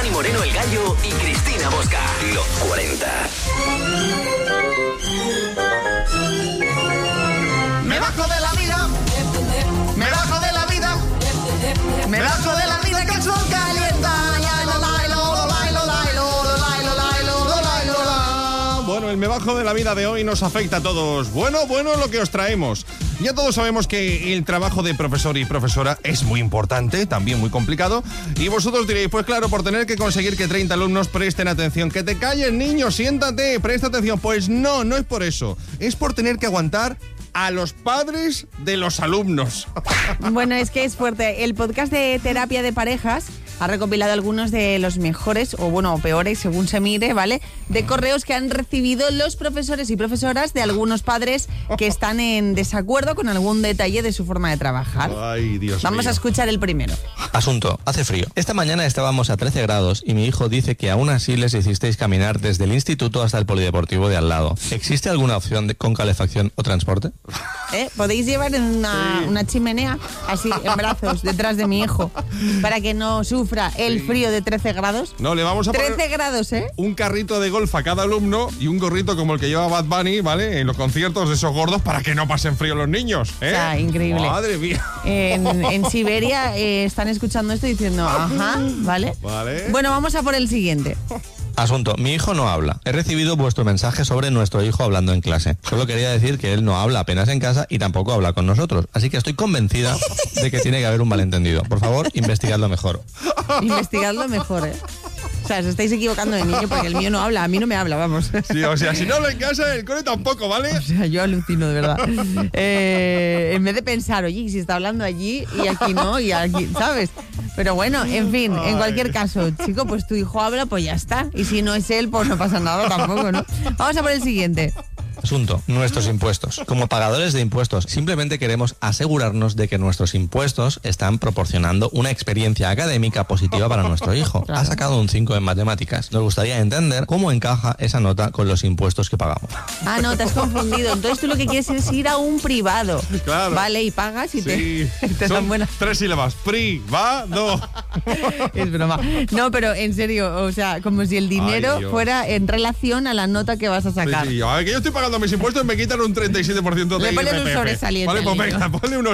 Dani Moreno el Gallo y Cristina Bosca. Los 40. Me bajo de la vida. Me bajo de la vida. Me bajo de la vida que el sol calienta. Bueno, el me bajo de la vida de hoy nos afecta a todos. Bueno, lo que os traemos. Ya todos sabemos que el trabajo de profesor y profesora es muy importante, también muy complicado. Y vosotros diréis, pues claro, por tener que conseguir que 30 alumnos presten atención. ¡Que te calles, niño! ¡Siéntate! ¡Presta atención! Pues no es por eso. Es por tener que aguantar a los padres de los alumnos. Bueno, es que es fuerte. El podcast de terapia de parejas ha recopilado algunos de los mejores, o peores, según se mire, ¿vale?, de correos que han recibido los profesores y profesoras de algunos padres que están en desacuerdo con algún detalle de su forma de trabajar. Ay, Dios Vamos mío. a escuchar el primero. Asunto, hace frío. Esta mañana estábamos a 13 grados y mi hijo dice que aún así les hicisteis caminar desde el instituto hasta el polideportivo de al lado. ¿Existe alguna opción con calefacción o transporte? ¿Podéis llevar una chimenea así en brazos detrás de mi hijo para que no sufra el frío de 13 grados? No, le vamos a 13 poner grados, un carrito de golf a cada alumno y un gorrito como el que lleva Bad Bunny, ¿vale?, en los conciertos de esos gordos para que no pasen frío los niños, ¿eh? O sea, increíble. Madre mía. En Siberia están escuchando esto diciendo, ajá, ¿vale? Bueno, vamos a por el siguiente. Asunto, mi hijo no habla. He recibido vuestro mensaje sobre nuestro hijo hablando en clase. Solo quería decir que él no habla apenas en casa y tampoco habla con nosotros. Así que estoy convencida de que tiene que haber un malentendido. Por favor, investigadlo mejor. Investigadlo mejor, O sea, os estáis equivocando de niño porque el mío no habla. A mí no me habla, vamos. Sí, o sea, si no habla en casa, el cole tampoco, ¿vale? O sea, yo alucino, de verdad. En vez de pensar, oye, si está hablando allí y aquí no, y aquí, ¿sabes? Pero bueno, en fin, en cualquier caso, chico, pues tu hijo habla, pues ya está. Y si no es él, pues no pasa nada tampoco, ¿no? Vamos a por el siguiente. Asunto, nuestros impuestos. Como pagadores de impuestos, simplemente queremos asegurarnos de que nuestros impuestos están proporcionando una experiencia académica positiva para nuestro hijo. Ha sacado un 5 en matemáticas. Nos gustaría entender cómo encaja esa nota con los impuestos que pagamos. Ah, no, te has confundido. Entonces tú lo que quieres es ir a un privado. Claro. Vale, y pagas y Sí. te dan Son buenas. 3 sílabas. Privado. Es broma. No, pero en serio, o sea, como si el dinero Ay, Dios. fuera en relación a la nota que vas a sacar. Sí, a ver, que yo estoy pagando mis impuestos y me quitan un 37% de Le ponen un IRPF. sobresaliente Vale, pues al venga, niño. ponle un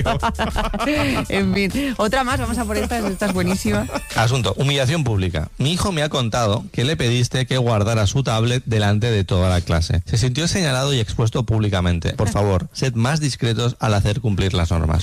8,5. En fin, otra más, vamos a por esta es buenísima. Asunto, humillación pública. Mi hijo me ha contado que le pediste que guardara su tablet delante de toda la clase. Se sintió señalado y expuesto públicamente. Por favor, sed más discretos al hacer cumplir las normas.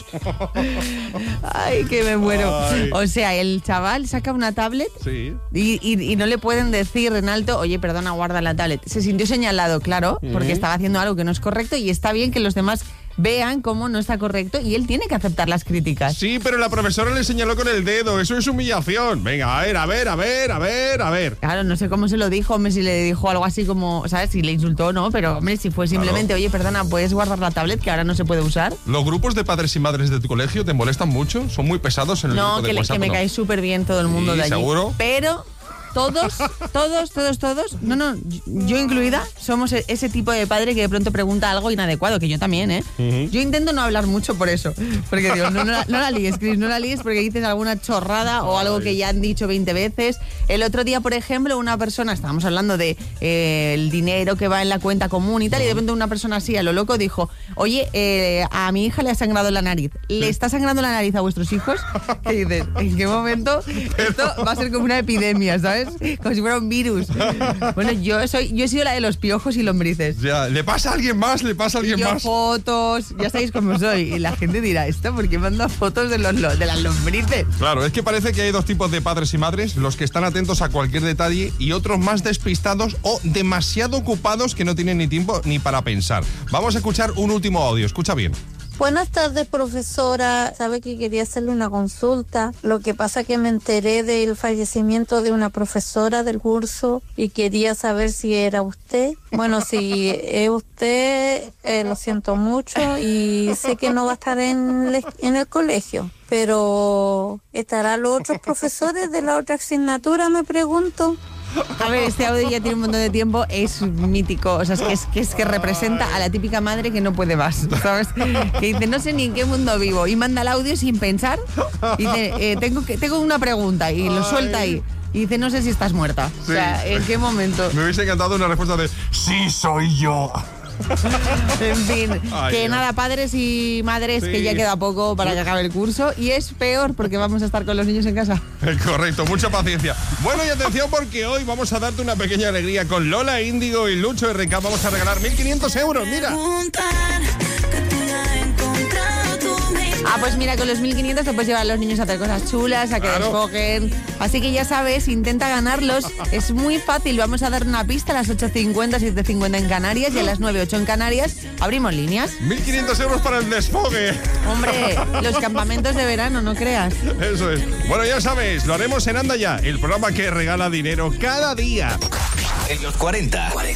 Ay, que me muero. Ay. O sea, el chaval saca una tablet Sí. y no le pueden decir en alto, oye, perdona, guarda la tablet. Se sintió señalado, claro, porque estaba haciendo algo que no es correcto y está bien que los demás vean cómo no está correcto y él tiene que aceptar las críticas. Sí, pero la profesora le señaló con el dedo. Eso es humillación. Venga, a ver. Claro, no sé cómo se lo dijo, hombre, si le dijo algo así como, ¿sabes? Si le insultó o no, pero hombre, si fue simplemente, oye, perdona, ¿puedes guardar la tablet que ahora no se puede usar? ¿Los grupos de padres y madres de tu colegio te molestan mucho? ¿Son muy pesados en el No, grupo de que WhatsApp? me ¿no? cae súper bien todo el mundo Sí, de allí. ¿seguro? Pero todos, no, yo incluida, somos ese tipo de padre que de pronto pregunta algo inadecuado, que yo también, ¿eh? Yo intento no hablar mucho por eso, porque digo, no la líes, Chris, no la líes porque dices alguna chorrada o algo que ya han dicho 20 veces. El otro día, por ejemplo, una persona, estábamos hablando de el dinero que va en la cuenta común y tal, y de repente una persona así a lo loco dijo, oye, a mi hija le ha sangrado la nariz. ¿Le está sangrando la nariz a vuestros hijos? Y dices, ¿en qué momento esto va a ser como una epidemia, ¿sabes? Como si fuera un virus. Bueno, yo he sido la de los piojos y lombrices. Ya, ¿le pasa a alguien más? Y yo fotos, ya sabéis cómo soy. Y la gente dirá, ¿esto por qué manda fotos de las lombrices? Claro, es que parece que hay dos tipos de padres y madres, los que están atentos a cualquier detalle y otros más despistados o demasiado ocupados que no tienen ni tiempo ni para pensar. Vamos a escuchar un último audio, escucha bien. Buenas tardes, profesora. Sabe que quería hacerle una consulta. Lo que pasa es que me enteré del fallecimiento de una profesora del curso y quería saber si era usted. Bueno, si es usted, lo siento mucho y sé que no va a estar en el colegio. Pero, ¿estarán los otros profesores de la otra asignatura, me pregunto? A ver, este audio ya tiene un montón de tiempo, es mítico, o sea, es que representa a la típica madre que no puede más, ¿sabes? Que dice, no sé ni en qué mundo vivo, y manda el audio sin pensar, y dice, tengo una pregunta, y lo suelta ahí. y dice, no sé si estás muerta. Sí. O sea, ¿en qué momento? Me hubiese encantado una respuesta de sí, soy yo. En fin, Ay, que Dios. nada, padres y madres, Sí. que ya queda poco para que acabe el curso. Y es peor porque vamos a estar con los niños en casa. Correcto, mucha paciencia. Bueno, y atención porque hoy vamos a darte una pequeña alegría con Lola Índigo y Lucho RK. Vamos a regalar 1.500 euros, mira. Pues mira, con los 1.500 te puedes llevar a los niños a hacer cosas chulas, a que Claro. desfoquen. Así que ya sabes, intenta ganarlos. Es muy fácil. Vamos a dar una pista a las 8:50, 7:50 en Canarias y a las 9:08 en Canarias. Abrimos líneas. 1.500 euros para el desfogue. Hombre, los campamentos de verano, no creas. Eso es. Bueno, ya sabes, lo haremos en Anda Ya, el programa que regala dinero cada día. En los 40.